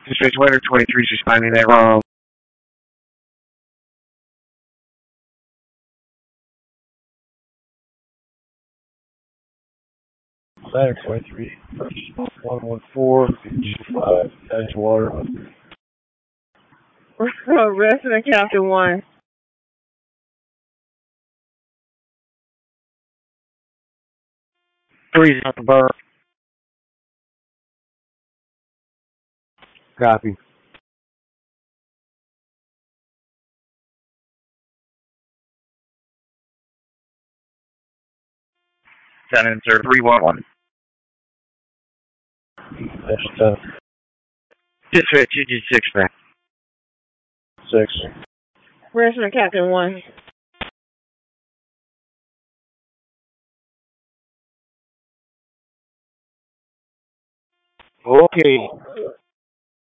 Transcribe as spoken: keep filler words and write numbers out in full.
District Weather twenty-three is responding that wrong. Ladder twenty-three, one one four, five, Edgewater. Resident Captain one. Three's at the bar. Copy. Ten and sir, three one one. Dash ten. District two G six back. Six. Resident Captain one. Okay.